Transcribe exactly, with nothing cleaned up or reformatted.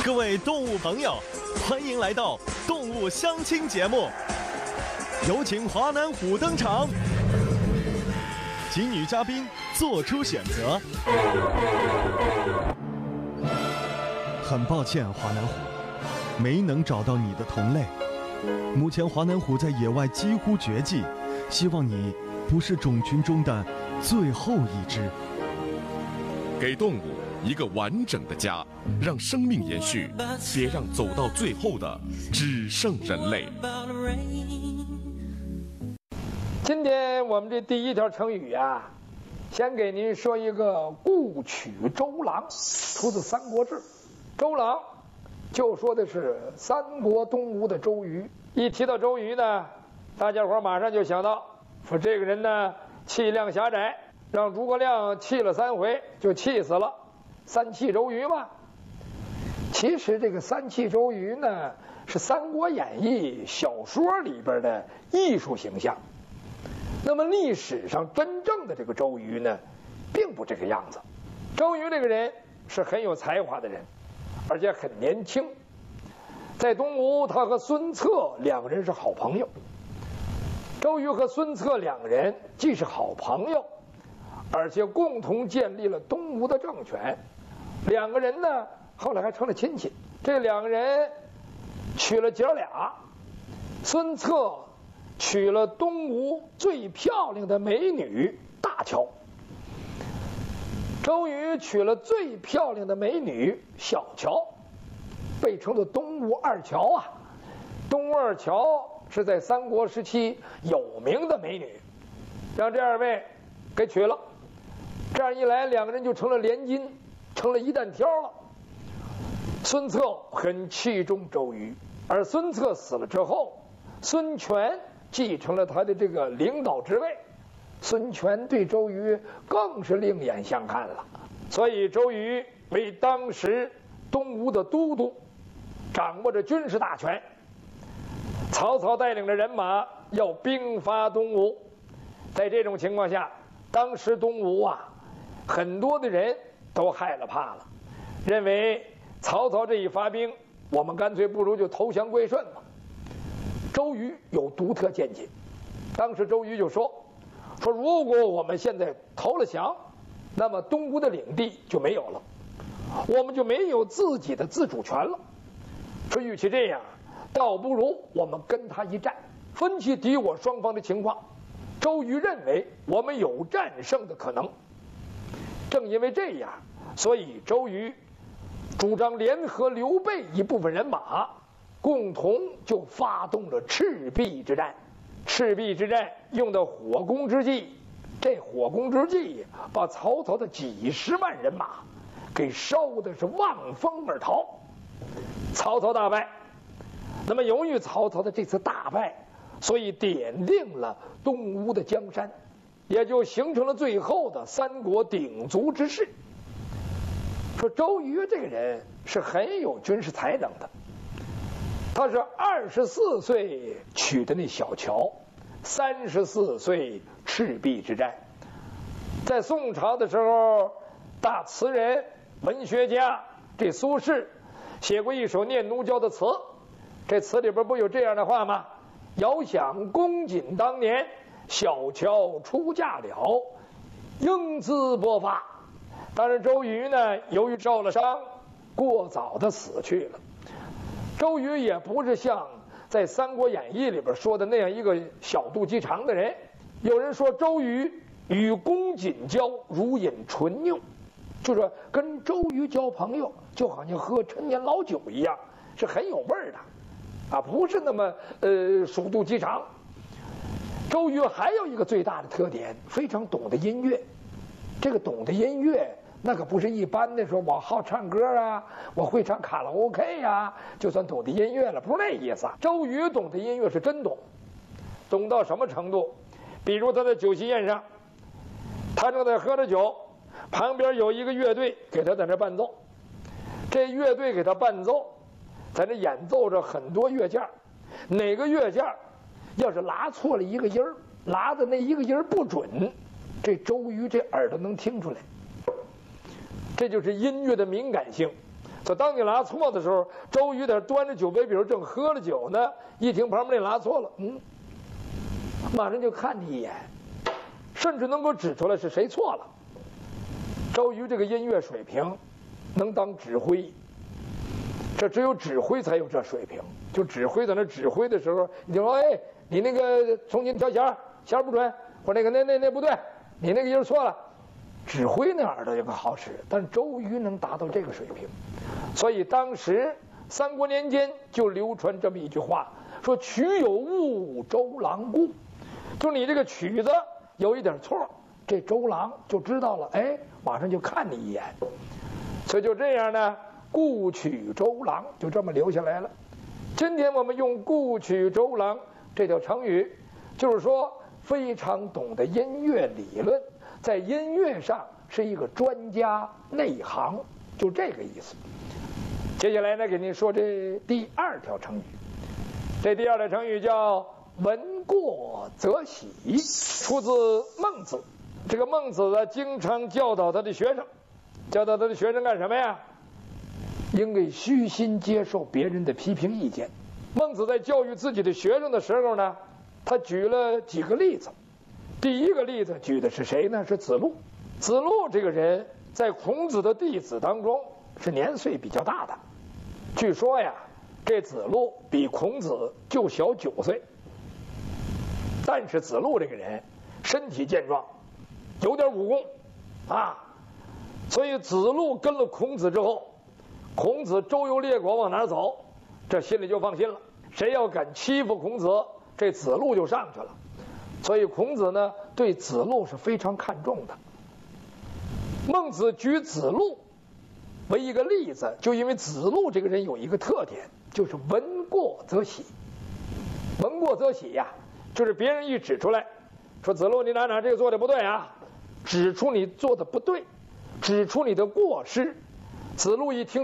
各位动物朋友，欢迎来到动物相亲节目，有请华南虎登场，请女嘉宾做出选择。很抱歉，华南虎，没能找到你的同类。目前华南虎在野外几乎绝迹，希望你不是种群中的最后一只。 给动物一个完整的家，让生命延续，别让走到最后的只剩人类。 今天我们这第一条成语啊，先给您说一个故取周郎，出自《三国志》。周郎就说的是三国东吴的周瑜。一提到周瑜呢，大家伙马上就想到说这个人呢气量狭窄，让诸葛亮气了三回就气死了，三气周瑜嘛。其实这个三气周瑜呢，是《三国演义》小说里边的艺术形象。那么历史上真正的这个周瑜呢，并不这个样子。周瑜这个人是很有才华的人，而且很年轻。在东吴，他和孙策两个人是好朋友。周瑜和孙策两个人既是好朋友，而且共同建立了东吴的政权。两个人呢，后来还成了亲戚。这两个人娶了姐俩，孙策娶了东吴最漂亮的美女大乔，周瑜娶了最漂亮的美女小乔，被称作东吴二乔啊。东吴二乔是在三国时期有名的美女，让这二位给娶了。这样一来，两个人就成了连襟，成了一担挑了。孙策很器重周瑜，而孙策死了之后，孙权继承了他的这个领导职位，孙权对周瑜更是另眼相看了。所以周瑜为当时东吴的都督，掌握着军事大权。曹操带领着人马要兵发东吴，在这种情况下，当时东吴啊，很多的人都害了怕了，认为曹操这一发兵，我们干脆不如就投降归顺吧。周瑜有独特见解，当时周瑜就说说如果我们现在投了降，那么东吴的领地就没有了，我们就没有自己的自主权了。说与其这样，倒不如我们跟他一战，分析敌我双方的情况。周瑜认为我们有战胜的可能。正因为这样，所以周瑜主张联合刘备一部分人马，共同就发动了赤壁之战。赤壁之战用的火攻之计，这火攻之计把曹操的几十万人马给烧的是望风而逃，曹操大败。那么由于曹操的这次大败，所以奠定了东吴的江山，也就形成了最后的三国鼎足之势。说周瑜这个人是很有军事才能的，他是二十四岁娶的那小乔，三十四岁赤壁之战。在宋朝的时候，大词人文学家这苏轼写过一首念奴娇的词，这词里边不有这样的话吗？遥想公瑾当年，小乔出嫁了，英姿勃发。当然周瑜呢，由于受了伤，过早的死去了。周瑜也不是像在《三国演义》里边说的那样一个小肚鸡肠的人。有人说周瑜与公瑾交，如饮醇酿，就说跟周瑜交朋友就好像喝陈年老酒一样，是很有味儿的啊，不是那么呃鼠肚鸡肠。周瑜还有一个最大的特点，非常懂得音乐。这个懂得音乐，那可不是一般的说我好唱歌啊，我会唱卡拉 OK 呀、啊，就算懂得音乐了，不是那意思。周瑜懂得音乐是真懂，懂到什么程度？比如他在酒席宴上，他正在喝着酒，旁边有一个乐队给他在那伴奏，这乐队给他伴奏，在那演奏着很多乐件，哪个乐件要是拉错了一个音儿，拉的那一个音儿不准，这周瑜这耳朵能听出来。这就是音乐的敏感性。 就当你拿错的时候，周瑜在端着酒杯，比如正喝了酒呢，一听旁边那拿错了，嗯，马上就看你一眼，甚至能够指出来是谁错了。周瑜这个音乐水平，能当指挥，这只有指挥才有这水平。就指挥在那指挥的时候，你就说，哎，你那个重新调弦，弦不准，或那个那那那不对，你那个音错了。指挥那耳朵也不好使，但周瑜能达到这个水平，所以当时三国年间就流传这么一句话，说曲有误，周郎顾，就你这个曲子有一点错，这周郎就知道了，哎，马上就看你一眼，所以就这样呢，顾取周郎就这么留下来了。今天我们用顾取周郎这条成语，就是说非常懂得音乐理论，在音乐上是一个专家内行，就这个意思。接下来呢，给您说这第二条成语。这第二条成语叫闻过则喜，出自孟子。这个孟子呢，经常教导他的学生，教导他的学生干什么呀？应该虚心接受别人的批评意见。孟子在教育自己的学生的时候呢，他举了几个例子。第一个例子举的是谁呢？是子路。子路这个人在孔子的弟子当中是年岁比较大的，据说呀，这子路比孔子就小九岁。但是子路这个人身体健壮，有点武功啊，所以子路跟了孔子之后，孔子周游列国往哪儿走，这心里就放心了。谁要敢欺负孔子，这子路就上去了。所以孔子呢，对子路是非常看重的。孟子举子路为一个例子，就因为子路这个人有一个特点，就是闻过则喜。闻过则喜呀，就是别人一指出来，说子路你哪哪这个做的不对啊，指出你做的不对，指出你的过失，子路一听